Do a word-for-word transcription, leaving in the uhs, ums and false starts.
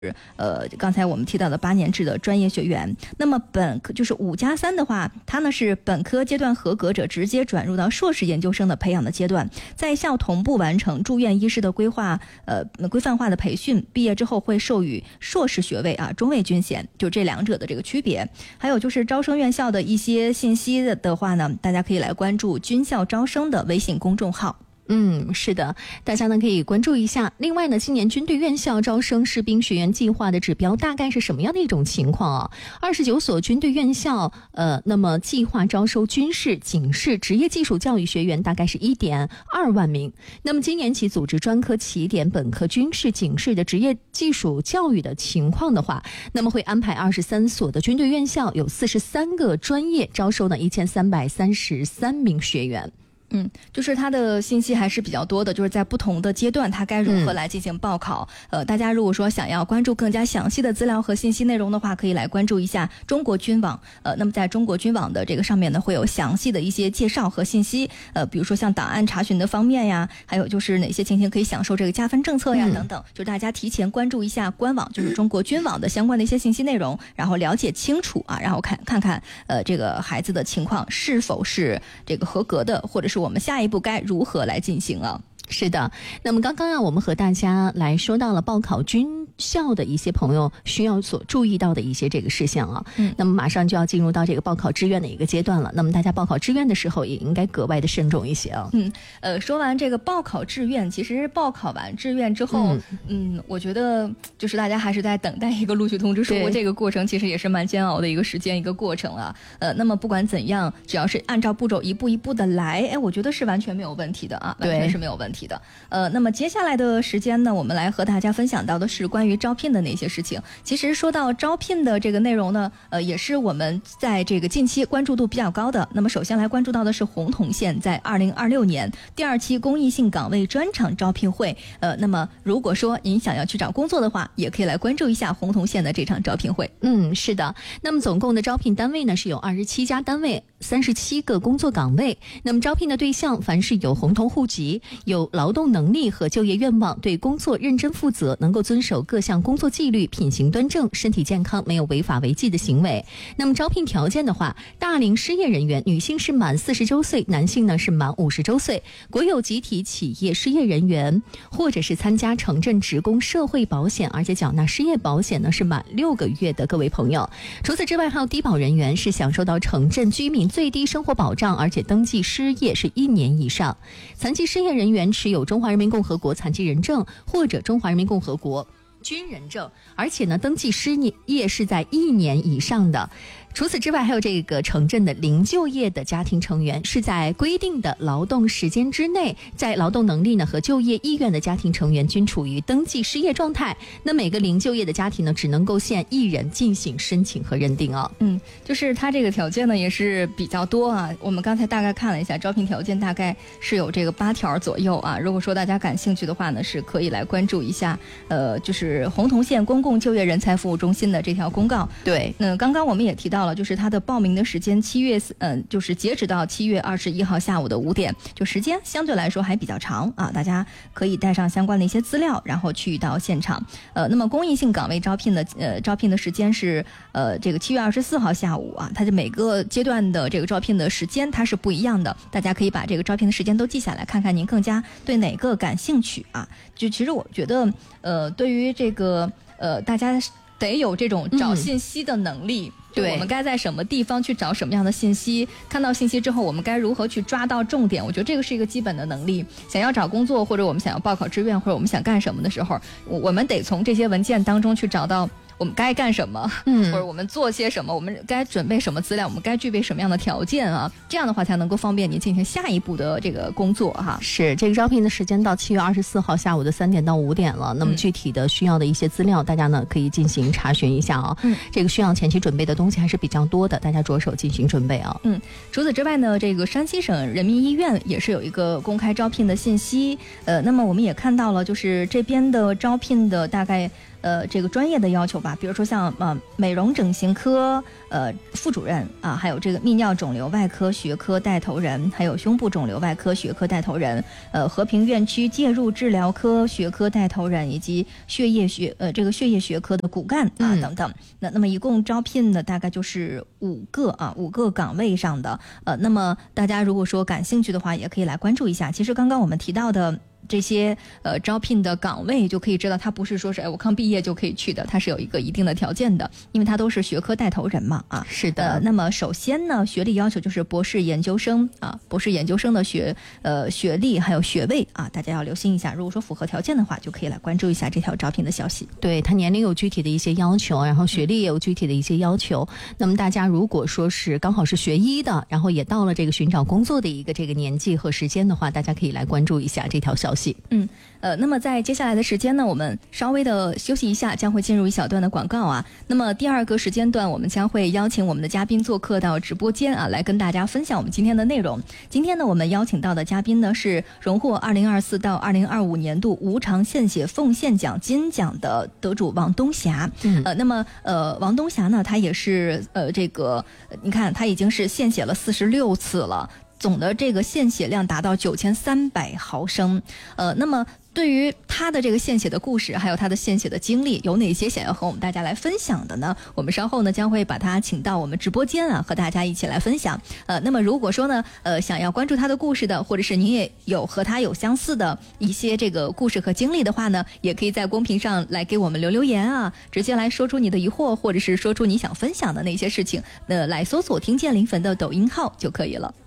呃，刚才我们提到的八年制的专业学员，那么本科就是五加三的话，它呢是本科阶段合格者直接转入到硕士研究生的培养的阶段，在校同步完成住院医师的规划呃规范化的培训，毕业之后会授予硕士学位啊，中尉军衔，就这两者的这个区别。还有就是招生院校的一些信息的话呢，大家可以来关注军校招生的微信公众号。 嗯，是的，大家呢可以关注一下。另外呢，今年军队院校招生士兵学员计划的指标大概是什么样的一种情况啊？二十九所军队院校，呃，那么计划招收军事、警示、职业技术教育学员大概是一点二万名。那么今年起组织专科起点、本科军事、警示的职业技术教育的情况的话，那么会安排二十三所的军队院校，有四十三个专业招收呢一千三百三十三名学员。 嗯，就是它的信息还是比较多的，就是在不同的阶段它该如何来进行报考、嗯、呃，大家如果说想要关注更加详细的资料和信息内容的话，可以来关注一下中国军网。呃，那么在中国军网的这个上面呢，会有详细的一些介绍和信息，呃，比如说像档案查询的方面呀，还有就是哪些情形可以享受这个加分政策呀、嗯、等等，就大家提前关注一下官网，就是中国军网的相关的一些信息内容，然后了解清楚啊，然后看看看呃这个孩子的情况是否是这个合格的，或者是我们下一步该如何来进行啊？ 是的，那么刚刚啊，我们和大家来说到了报考军校的一些朋友需要所注意到的一些这个事项啊。嗯，那么马上就要进入到这个报考志愿的一个阶段了。那么大家报考志愿的时候也应该格外的慎重一些啊。 嗯，呃，说完这个报考志愿，其实报考完志愿之后，嗯，嗯我觉得就是大家还是在等待一个录取通知书，这个过程其实也是蛮煎熬的一个时间一个过程啊。呃，那么不管怎样，只要是按照步骤一步一步的来，哎，我觉得是完全没有问题的啊，完全是没有问题的。呃，那么接下来的时间呢，我们来和大家分享到的是关于招聘的那些事情。其实说到招聘的这个内容呢，呃，也是我们在这个近期关注度比较高的。那么首先来关注到的是红铜县在二零二六年第二期公益性岗位专场招聘会。呃，那么如果说您想要去找工作的话，也可以来关注一下红铜县的这场招聘会。 嗯，是的。那么总共的招聘单位呢是有二十七家单位，三十七个工作岗位。那么招聘的对象凡是有红铜户籍、有劳动能力和就业愿望，对工作认真负责，能够遵守各项工作纪律，品行端正，身体健康，没有违法违纪的行为。那么招聘条件的话，大龄失业人员，女性是满四十周岁，男性呢是满五十周岁，国有集体企业失业人员，或者是参加城镇职工社会保险而且缴纳失业保险呢是满六个月的各位朋友。除此之外，还有低保人员是享受到城镇居民最低生活保障，而且登记失业是一年以上。残疾失业人员持有中华人民共和国残疾人证或者中华人民共和国军人证，而且呢登记失业是在一年以上的。除此之外，还有这个城镇的零就业的家庭成员，是在规定的劳动时间之内，在劳动能力呢和就业意愿的家庭成员均处于登记失业状态。那每个零就业的家庭呢，只能够限一人进行申请和认定啊。 嗯，就是它这个条件呢也是比较多啊。我们刚才大概看了一下，招聘条件大概是有这个八条左右啊。如果说大家感兴趣的话呢，是可以来关注一下，呃，就是红铜县公共就业人才服务中心的这条公告。 对， 嗯，刚刚我们也提到了，就是它的报名的时间七月，嗯、呃，就是截止到七月二十一号下午的五点，就时间相对来说还比较长啊，大家可以带上相关的一些资料，然后去到现场。呃，那么公益性岗位招聘的呃招聘的时间是呃这个七月二十四号下午啊，它的每个阶段的这个招聘的时间它是不一样的，大家可以把这个招聘的时间都记下来，看看您更加对哪个感兴趣啊。就其实我觉得，呃，对于这个呃大家得有这种找信息的能力。嗯，对，我们该在什么地方去找什么样的信息，看到信息之后我们该如何去抓到重点，我觉得这个是一个基本的能力。想要找工作，或者我们想要报考志愿，或者我们想干什么的时候，我们得从这些文件当中去找到我们该干什么，嗯，或者我们做些什么，我们该准备什么资料，我们该具备什么样的条件啊，这样的话才能够方便您进行下一步的这个工作哈。 是，这个招聘的时间到七月二十四号下午的三点到五点了。那么具体的需要的一些资料，嗯、大家呢可以进行查询一下啊。嗯，这个需要前期准备的东西还是比较多的，大家着手进行准备啊。 嗯，除此之外呢，这个山西省人民医院也是有一个公开招聘的信息。呃，那么我们也看到了，就是这边的招聘的大概。 呃这个专业的要求吧，比如说像呃美容整形科呃副主任啊，还有这个泌尿肿瘤外科学科带头人，还有胸部肿瘤外科学科带头人，呃和平院区介入治疗科学科带头人，以及血液学呃这个血液学科的骨干啊、嗯、等等。那那么一共招聘的大概就是五个啊五个岗位上的，呃那么大家如果说感兴趣的话，也可以来关注一下。其实刚刚我们提到的这些呃招聘的岗位，就可以知道它不是说是哎我刚毕业就可以去的，它是有一个一定的条件的，因为它都是学科带头人嘛啊。 是的。 呃，那么首先呢，学历要求就是博士研究生啊，博士研究生的学呃学历还有学位啊，大家要留心一下。如果说符合条件的话，就可以来关注一下这条招聘的消息。 对，他年龄有具体的一些要求，然后学历也有具体的一些要求。嗯、那么大家如果说是刚好是学医的，然后也到了这个寻找工作的一个这个年纪和时间的话，大家可以来关注一下这条消息。 嗯，呃，那么在接下来的时间呢，我们稍微的休息一下，将会进入一小段的广告啊。那么第二个时间段，我们将会邀请我们的嘉宾做客到直播间啊，来跟大家分享我们今天的内容。今天呢，我们邀请到的嘉宾呢是荣获二零二四到二零二五年度无偿献血奉献奖金奖的得主王东霞。嗯，呃，那么呃，王东霞呢，他也是呃这个，你看他已经是献血了四十六次了。总的这个献血量达到九千三百毫升，呃，那么对于他的这个献血的故事，还有他的献血的经历，有哪些想要和我们大家来分享的呢？我们稍后呢将会把他请到我们直播间啊，和大家一起来分享。呃，那么如果说呢，呃，想要关注他的故事的，或者是您也有和他有相似的一些这个故事和经历的话呢，也可以在公屏上来给我们留留言啊，直接来说出你的疑惑，或者是说出你想分享的那些事情，呃，来搜索听见临汾的抖音号就可以了。